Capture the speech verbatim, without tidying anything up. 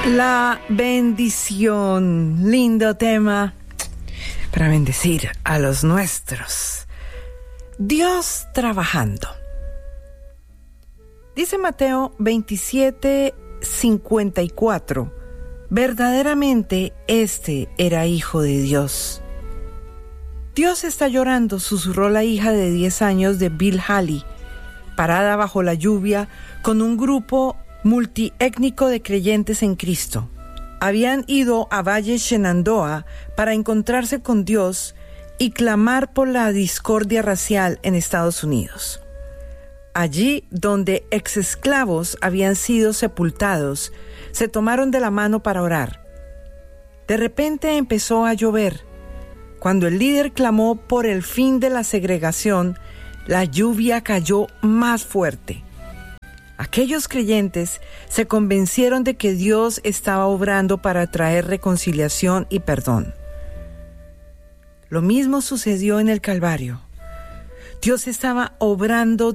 La bendición, lindo tema para bendecir a los nuestros. Dios trabajando. Dice Mateo veintisiete, cincuenta y cuatro, verdaderamente este era hijo de Dios. Dios está llorando, susurró la hija de diez años de Bill Haley, parada bajo la lluvia con un grupo multiétnico de creyentes en Cristo. Habían ido a Valle Shenandoah para encontrarse con Dios y clamar por la discordia racial en Estados Unidos. Allí, donde exesclavos habían sido sepultados, se tomaron de la mano para orar. De repente empezó a llover. Cuando el líder clamó por el fin de la segregación, la lluvia cayó más fuerte. Aquellos creyentes se convencieron de que Dios estaba obrando para traer reconciliación y perdón. Lo mismo sucedió en el Calvario. Dios estaba obrando